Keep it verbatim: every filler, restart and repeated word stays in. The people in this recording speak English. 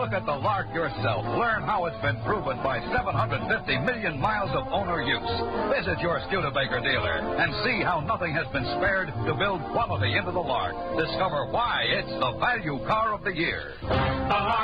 look at the Lark yourself. Learn how it's been proven by seven hundred fifty million miles of owner use. Visit your Studebaker dealer and see how nothing has been spared to build quality into the Lark. Discover why it's the value car of the year. The Lark.